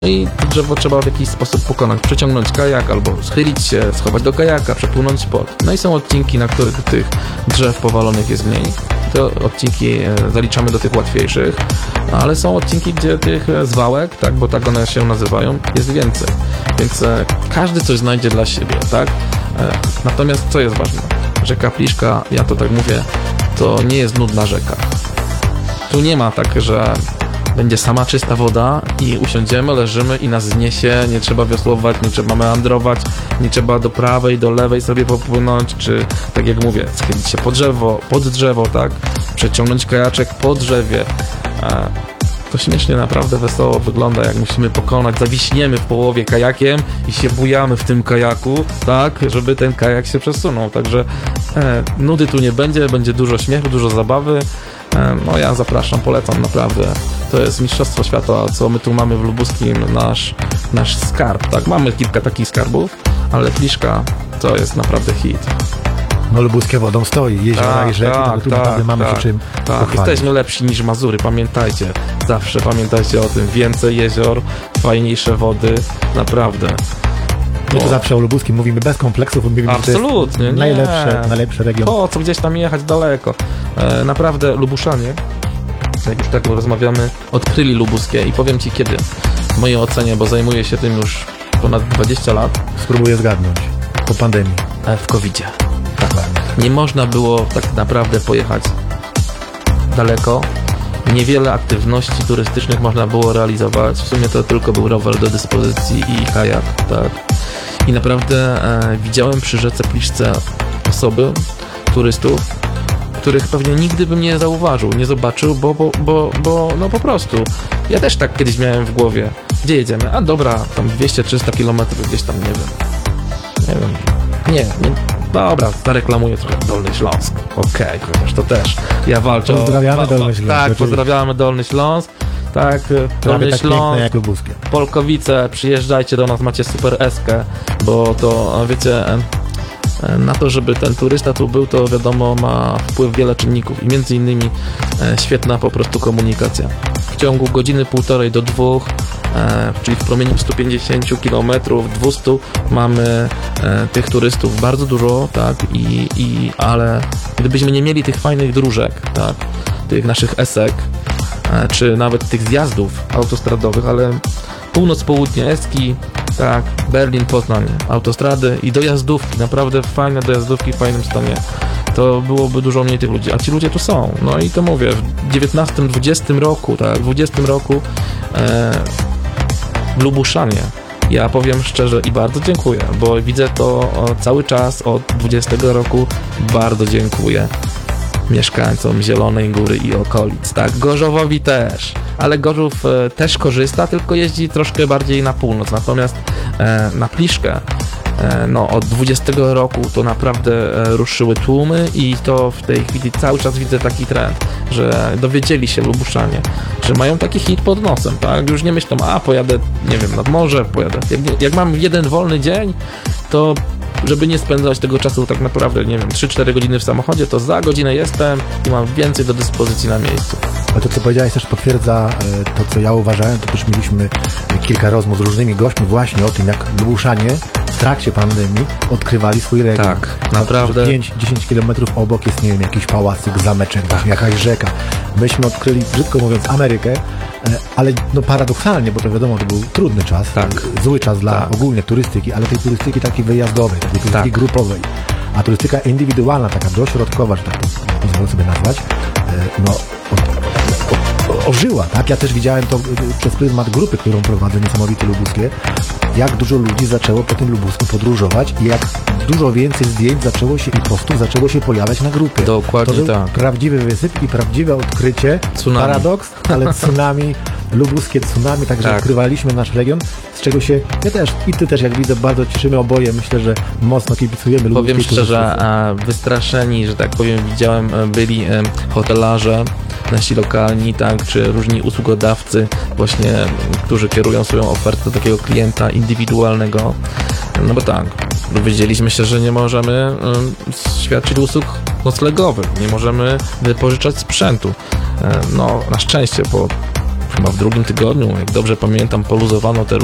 I drzewo trzeba w jakiś sposób pokonać, przeciągnąć kajak albo schylić się, schować do kajaka, przepłynąć spod. No i są odcinki, na których tych drzew powalonych jest mniej. Te odcinki zaliczamy do tych łatwiejszych, ale są odcinki, gdzie tych zwałek, tak, bo tak one się nazywają, jest więcej. Więc każdy coś znajdzie dla siebie, tak? Natomiast co jest ważne? Rzeka Pliszka, ja to tak mówię, to nie jest nudna rzeka. Tu nie ma tak, że będzie sama czysta woda i usiądziemy, leżymy i nas zniesie, nie trzeba wiosłować, nie trzeba meandrować, nie trzeba do prawej, do lewej sobie popłynąć, czy tak jak mówię, schylić się pod drzewo, tak? Przeciągnąć kajaczek po drzewie. To śmiesznie, naprawdę wesoło wygląda, jak musimy pokonać, zawiśniemy w połowie kajakiem i się bujamy w tym kajaku, tak, żeby ten kajak się przesunął. Także nudy tu nie będzie, będzie dużo śmiechu, dużo zabawy. No ja zapraszam, polecam naprawdę. To jest mistrzostwo świata, co my tu mamy w Lubuskim, nasz skarb, tak? Mamy kilka takich skarbów, ale Pliszka to jest naprawdę hit. No Lubuskie wodą stoi, jeziora i rzeki, tu naprawdę mamy się czym pochwalić. Jesteśmy lepsi niż Mazury, pamiętajcie. Zawsze pamiętajcie o tym. Więcej jezior, fajniejsze wody, naprawdę. My tu zawsze o Lubuskim mówimy bez kompleksów, mówimy, absolutnie, że to jest najlepszy region. Po co gdzieś tam jechać daleko? Naprawdę Lubuszanie, jak już tak rozmawiamy, odkryli Lubuskie i powiem Ci kiedy. W mojej ocenie, bo zajmuję się tym już ponad 20 lat. Spróbuję zgadnąć. Po pandemii. W COVID-zie. Nie można było tak naprawdę pojechać daleko. Niewiele aktywności turystycznych można było realizować. W sumie to tylko był rower do dyspozycji i kajak, tak. I naprawdę widziałem przy rzece Pliszce osoby, turystów, których pewnie nigdy bym nie zauważył, nie zobaczył, bo no po prostu. Ja też tak kiedyś miałem w głowie. Gdzie jedziemy? A dobra, tam 200-300 kilometrów gdzieś tam, nie wiem. Nie. Dobra, zareklamuję trochę Dolny Śląsk. Okej, chociaż to też. Ja walczę Pozdrawiamy Dolny Śląsk. Tak, pozdrawiamy Dolny Śląsk. Tak, Dolny Śląsk, jak Lubuskie. Polkowice, przyjeżdżajcie do nas, macie super eskę, bo to, wiecie, na to, żeby ten turysta tu był, to wiadomo, ma wpływ wiele czynników i między innymi świetna po prostu komunikacja. W ciągu godziny, półtorej do 2, czyli w promieniu 150 km, 200 mamy tych turystów bardzo dużo, tak, ale gdybyśmy nie mieli tych fajnych dróżek, tak, tych naszych esek, czy nawet tych zjazdów autostradowych, ale północ-południe, Eski, tak, Berlin, Poznań, autostrady i dojazdówki, naprawdę fajne dojazdówki w fajnym stanie, to byłoby dużo mniej tych ludzi, a ci ludzie tu są. No i to mówię, w 19-20 roku, tak, w 20 roku Lubuszanie, ja powiem szczerze i bardzo dziękuję, bo widzę to cały czas od 20 roku, bardzo dziękuję mieszkańcom Zielonej Góry i okolic, tak, Gorzowowi też, ale Gorzów też korzysta, tylko jeździ troszkę bardziej na północ, natomiast na Pliszkę no od 20 roku to naprawdę ruszyły tłumy i to w tej chwili cały czas widzę taki trend, że dowiedzieli się Lubuszanie, że mają taki hit pod nosem, tak, już nie myślą, pojadę, nie wiem, nad morze, pojadę, jak mam jeden wolny dzień, to żeby nie spędzać tego czasu tak naprawdę, nie wiem, 3-4 godziny w samochodzie, to za godzinę jestem i mam więcej do dyspozycji na miejscu. A to, co powiedziałeś, też potwierdza to, co ja uważałem, to też mieliśmy kilka rozmów z różnymi gośćmi właśnie o tym, jak Lubuszanie w trakcie pandemii odkrywali swój region. Tak, naprawdę. 5-10 kilometrów obok jest, nie wiem, jakiś pałacyk, zameczek, jakaś rzeka. Myśmy odkryli, brzydko mówiąc, Amerykę, ale no paradoksalnie, bo to wiadomo, to był trudny czas, zły czas dla ogólnie turystyki, ale tej turystyki takiej wyjazdowej, tej turystyki grupowej. A turystyka indywidualna, taka dośrodkowa, że tak to pozwolę sobie nazwać, no ożyła, tak? Ja też widziałem to przez pryzmat grupy, którą prowadzę, Niesamowite Lubuskie, jak dużo ludzi zaczęło po tym Lubusku podróżować i jak dużo więcej zdjęć zaczęło się i postów zaczęło się pojawiać na grupie. Dokładnie to był prawdziwy wysyp i prawdziwe odkrycie. Tsunami. Paradoks, ale tsunami, lubuskie tsunami, także odkrywaliśmy nasz region, z czego się ja też i ty też, jak widzę, bardzo cieszymy oboje. Myślę, że mocno kibicujemy lubuskiej. Powiem szczerze, wystraszeni, że tak powiem, widziałem, byli hotelarze, nasi lokalni, tak, czy różni usługodawcy właśnie, którzy kierują swoją ofertę do takiego klienta indywidualnego, no bo tak, dowiedzieliśmy się, że nie możemy świadczyć usług noclegowych, nie możemy wypożyczać sprzętu. No, na szczęście po chyba w drugim tygodniu, jak dobrze pamiętam, poluzowano te